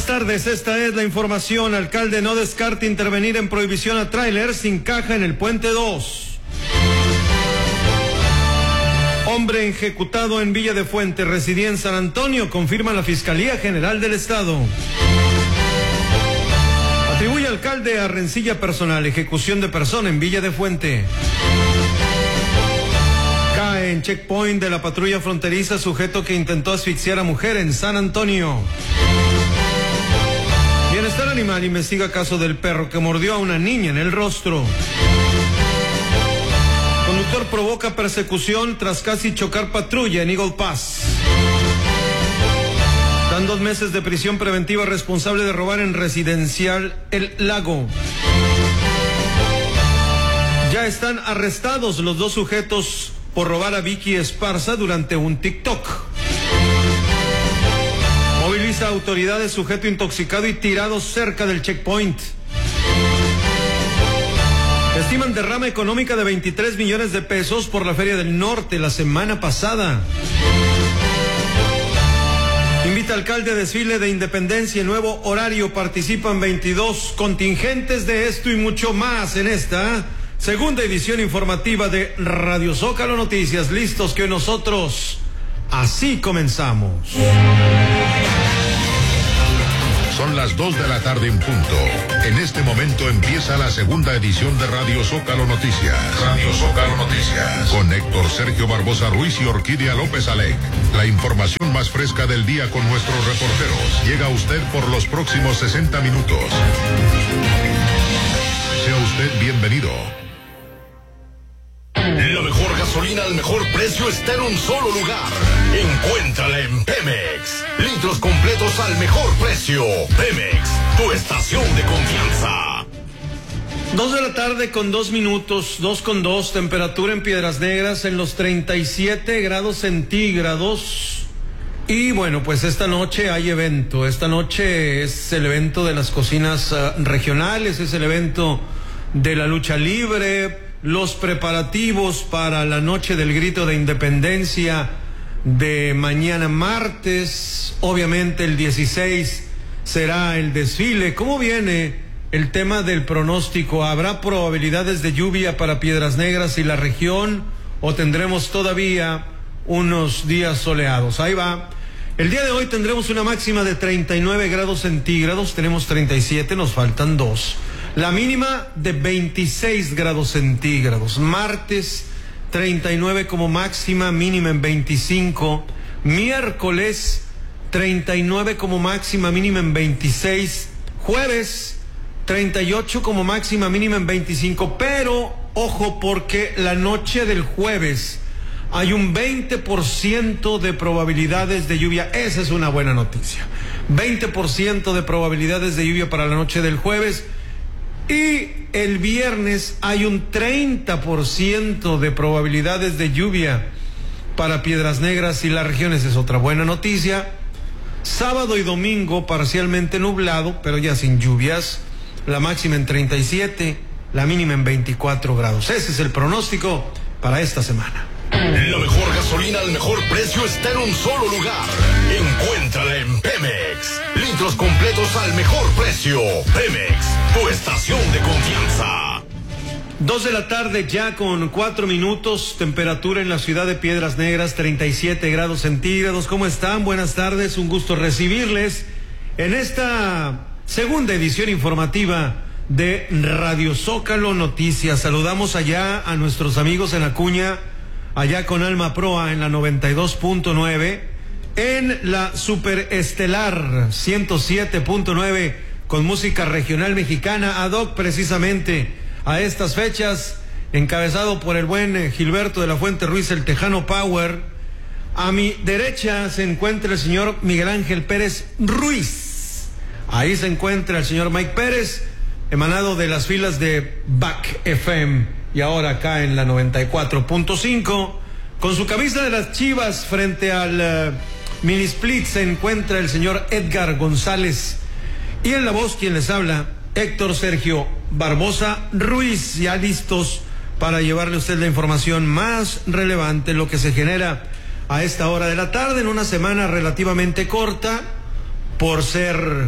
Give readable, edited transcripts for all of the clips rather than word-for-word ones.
Buenas tardes, esta es la información. Alcalde no descarta intervenir en prohibición a tráiler sin caja en el Puente 2. Hombre ejecutado en Villa de Fuente, residía en San Antonio, confirma la Fiscalía General del Estado. Atribuye alcalde a rencilla personal, ejecución de persona en Villa de Fuente. Cae en checkpoint de la patrulla fronteriza sujeto que intentó asfixiar a mujer en San Antonio. Bienestar Animal investiga caso del perro que mordió a una niña en el rostro. Conductor provoca persecución tras casi chocar patrulla en Eagle Pass. Dan 2 meses de prisión preventiva responsable de robar en residencial El Lago. Ya están arrestados los 2 sujetos por robar a Vicky Esparza durante un TikTok. Moviliza autoridades, sujeto intoxicado y tirado cerca del checkpoint. Estiman derrama económica de 23 millones de pesos por la Feria del Norte la semana pasada. Invita alcalde a desfile de Independencia en nuevo horario. Participan 22 contingentes de esto y mucho más en esta segunda edición informativa de Radio Zócalo Noticias. Listos que nosotros así comenzamos. Son las 2 de la tarde en punto. En este momento empieza la segunda edición de Radio Zócalo Noticias. Radio Zócalo Noticias. Con Héctor Sergio Barbosa Ruiz y Orquídea López Alec. La información más fresca del día con nuestros reporteros. Llega a usted por los próximos 60 minutos. Sea usted bienvenido. La mejor gasolina al mejor precio está en un solo lugar. Encuéntrala en Pemex. Litros completos al mejor precio. Pemex, tu estación de confianza. 2 de la tarde con 2 minutos, 2:02, temperatura en Piedras Negras en los 37 grados centígrados. Y bueno, pues esta noche hay evento. Esta noche es el evento de las cocinas regionales, es el evento de la lucha libre. Los preparativos para la noche del grito de independencia de mañana martes. Obviamente el 16 será el desfile. ¿Cómo viene el tema del pronóstico? ¿Habrá probabilidades de lluvia para Piedras Negras y la región o tendremos todavía unos días soleados? Ahí va. El día de hoy tendremos una máxima de 39 grados centígrados. Tenemos 37, nos faltan 2. La mínima de 26 grados centígrados. Martes, 39 como máxima, mínima en 25. Miércoles, 39 como máxima, mínima en 26. Jueves, 38 como máxima, mínima en 25. Pero, ojo, porque la noche del jueves hay un 20% de probabilidades de lluvia. Esa es una buena noticia. 20% de probabilidades de lluvia para la noche del jueves. Y el viernes hay un 30% de probabilidades de lluvia para Piedras Negras y las regiones. Es otra buena noticia. Sábado y domingo parcialmente nublado, pero ya sin lluvias. La máxima en 37, la mínima en 24 grados. Ese es el pronóstico para esta semana. La mejor gasolina al mejor precio está en un solo lugar. Encuéntrala en Pemex. Litros completos al mejor precio. Pemex, tu estación de confianza. 2 de la tarde ya con 4 minutos. Temperatura en la ciudad de Piedras Negras, 37 grados centígrados. ¿Cómo están? Buenas tardes. Un gusto recibirles en esta segunda edición informativa de Radio Zócalo Noticias. Saludamos allá a nuestros amigos en Acuña, allá con Alma Proa en la 92.9, en la Superestelar 107.9 con música regional mexicana, ad hoc precisamente a estas fechas, encabezado por el buen Gilberto de la Fuente Ruiz, el Tejano Power. A mi derecha se encuentra el señor Miguel Ángel Pérez Ruiz. Ahí se encuentra el señor Mike Pérez, emanado de las filas de Back FM. Y ahora acá en la 94.5, con su camisa de las Chivas frente al Mini Split se encuentra el señor Edgar González. Y en la voz quien les habla, Héctor Sergio Barbosa Ruiz, ya listos para llevarle a usted la información más relevante, lo que se genera a esta hora de la tarde en una semana relativamente corta, por ser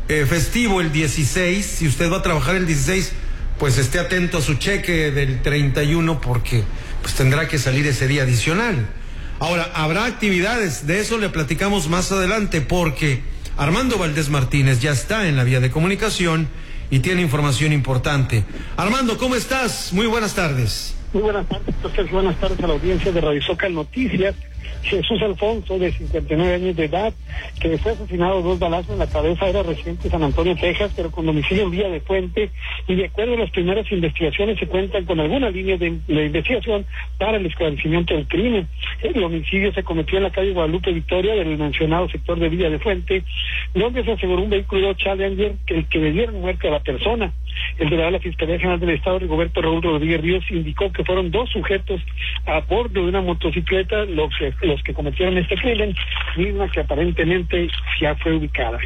festivo el 16. Si usted va a trabajar el 16, pues esté atento a su cheque del 31 porque pues tendrá que salir ese día adicional. Ahora, habrá actividades, de eso le platicamos más adelante, porque Armando Valdés Martínez ya está en la vía de comunicación y tiene información importante. Armando, ¿cómo estás? Muy buenas tardes. Muy buenas tardes, entonces buenas tardes a la audiencia de Radio Zócalo Noticias. Jesús Alfonso, de 59 años de edad, que fue asesinado 2 balazos en la cabeza, era residente de San Antonio, Texas, pero con domicilio en Villa de Fuente, y de acuerdo a las primeras investigaciones se cuentan con algunas líneas de investigación para el esclarecimiento del crimen. El homicidio se cometió en la calle Guadalupe Victoria del mencionado sector de Villa de Fuente, donde se aseguró un vehículo Challenger que le dieron muerte a la persona. El delegado de la Fiscalía General del Estado, Rigoberto Raúl Rodríguez Ríos, indicó que fueron 2 sujetos a bordo de una motocicleta los que cometieron este crimen, misma que aparentemente ya fue ubicada.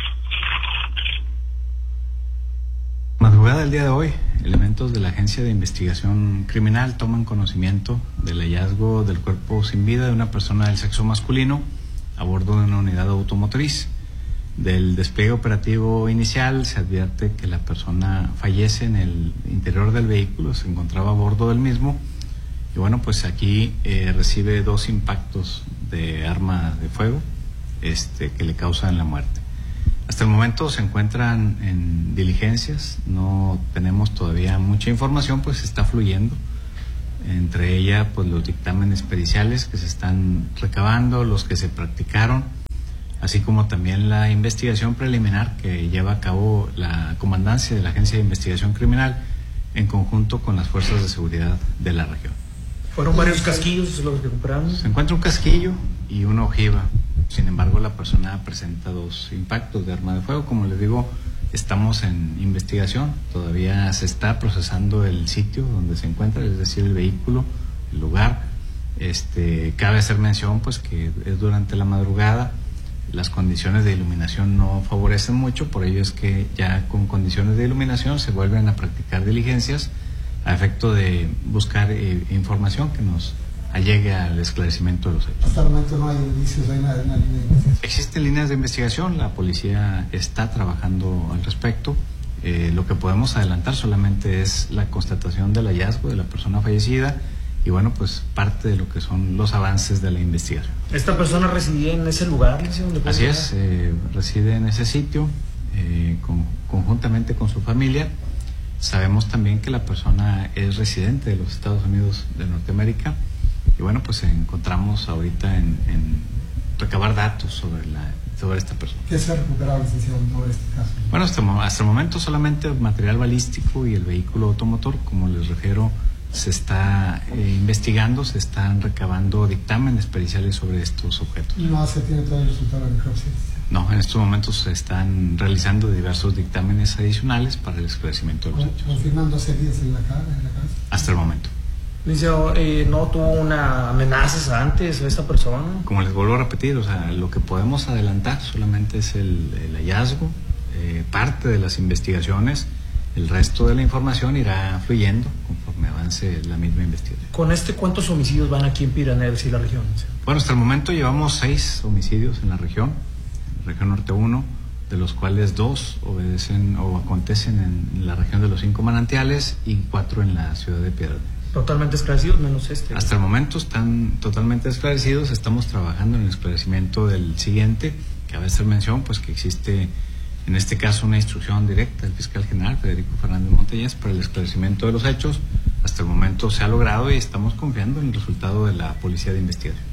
Madrugada del día de hoy, elementos de la Agencia de Investigación Criminal toman conocimiento del hallazgo del cuerpo sin vida de una persona del sexo masculino a bordo de una unidad automotriz. Del despliegue operativo inicial se advierte que la persona fallece en el interior del vehículo, se encontraba a bordo del mismo, y bueno, pues aquí recibe 2 impactos de arma de fuego que le causan la muerte. Hasta el momento se encuentran en diligencias, no tenemos todavía mucha información, pues está fluyendo, entre ella pues los dictámenes periciales que se están recabando, los que se practicaron, así como también la investigación preliminar que lleva a cabo la comandancia de la Agencia de Investigación Criminal en conjunto con las fuerzas de seguridad de la región. ¿Fueron varios casquillos los que recuperaron? Se encuentra un casquillo y una ojiva. Sin embargo, la persona presenta 2 impactos de arma de fuego. Como les digo, estamos en investigación. Todavía se está procesando el sitio donde se encuentra, es decir, el vehículo, el lugar. Cabe hacer mención pues que es durante la madrugada. Las condiciones de iluminación no favorecen mucho, por ello es que ya con condiciones de iluminación se vuelven a practicar diligencias a efecto de buscar información que nos allegue al esclarecimiento de los hechos. Hasta el momento no hay indicios, hay una línea de investigación. Existen líneas de investigación, la policía está trabajando al respecto. Lo que podemos adelantar solamente es la constatación del hallazgo de la persona fallecida y bueno, pues parte de lo que son los avances de la investigación. ¿Esta persona residía en ese lugar? Así es, reside en ese sitio conjuntamente con su familia. Sabemos también que la persona es residente de los Estados Unidos de Norteamérica y bueno, pues encontramos ahorita en recabar datos sobre esta persona. ¿Qué se ha recuperado, licenciado, sobre este caso? Bueno, hasta el momento solamente material balístico y el vehículo automotor, como les refiero, se está investigando, se están recabando dictámenes periciales sobre estos objetos. ¿No se tiene todo el resultado de la necropsia? No, en estos momentos se están realizando diversos dictámenes adicionales para el esclarecimiento de los hechos. ¿Confirmando heridas en la cabeza? Hasta el momento. Licenciado, ¿no tuvo una amenazas antes esta persona? Como les vuelvo a repetir, o sea, lo que podemos adelantar solamente es el hallazgo, parte de las investigaciones. El resto de la información irá fluyendo conforme avance la misma investigación. ¿Con cuántos homicidios van aquí en Piraneros y la región? Bueno, hasta el momento llevamos 6 homicidios en la región norte 1, de los cuales 2 obedecen o acontecen en la región de los 5 manantiales y 4 en la ciudad de Piedras Negras. ¿Totalmente esclarecidos menos Hasta el momento están totalmente esclarecidos, estamos trabajando en el esclarecimiento del siguiente. Cabe hacer mención pues que existe en este caso una instrucción directa del fiscal general Federico Fernández Montañez para el esclarecimiento de los hechos. Hasta el momento se ha logrado y estamos confiando en el resultado de la Policía de Investigación.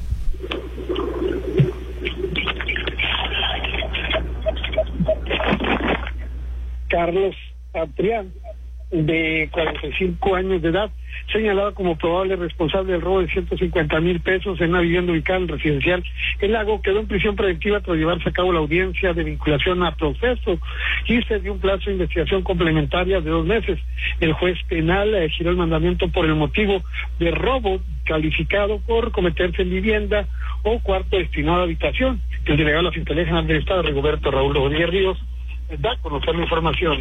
Carlos Adrián, de 45 años de edad, señalado como probable responsable del robo de 150,000 pesos en una vivienda ubicada en el residencial El Lago, quedó en prisión preventiva tras llevarse a cabo la audiencia de vinculación a proceso y se dio un plazo de investigación complementaria de 2 meses. El juez penal giró el mandamiento por el motivo de robo calificado por cometerse en vivienda o cuarto destinado a habitación. El delegado de la Fiscalía General del Estado, Rigoberto Raúl Rodríguez Ríos, da a conocer la información.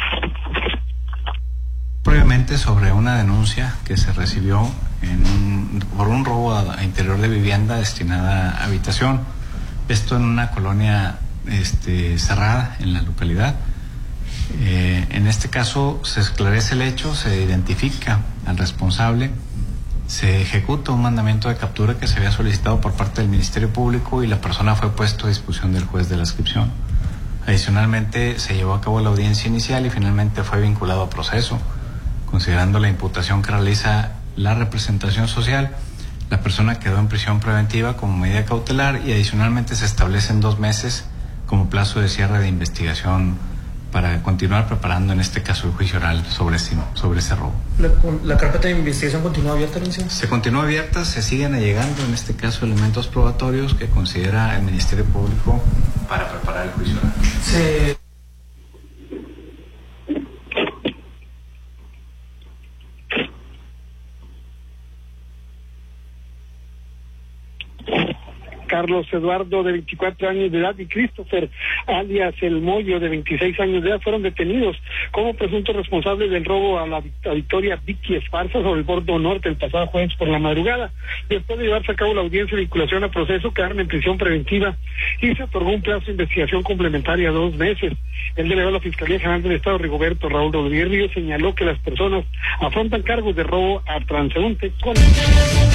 Previamente sobre una denuncia que se recibió por un robo a interior de vivienda destinada a habitación, esto en una colonia cerrada en la localidad. En este caso se esclarece el hecho, se identifica al responsable, se ejecuta un mandamiento de captura que se había solicitado por parte del Ministerio Público y la persona fue puesto a disposición del juez de la inscripción. Adicionalmente se llevó a cabo la audiencia inicial y finalmente fue vinculado a proceso. Considerando la imputación que realiza la representación social, la persona quedó en prisión preventiva como medida cautelar y adicionalmente se establecen 2 meses como plazo de cierre de investigación para continuar preparando en este caso el juicio oral sobre ese robo. ¿La carpeta de investigación continúa abierta, licenciado? Se continúa abierta, se siguen allegando en este caso elementos probatorios que considera el Ministerio Público para preparar el juicio oral. Sí. Carlos Eduardo, de 24 años de edad, y Christopher, alias El Moyo, de 26 años de edad, fueron detenidos como presuntos responsables del robo a la Victoria Vicky Esparza sobre el bordo norte el pasado jueves por la madrugada. Después de llevarse a cabo la audiencia de vinculación a proceso, quedaron en prisión preventiva y se otorgó un plazo de investigación complementaria 2 meses. El delegado de la Fiscalía General del Estado, Rigoberto Raúl Rodríguez Ríos, señaló que las personas afrontan cargos de robo a transeúnte con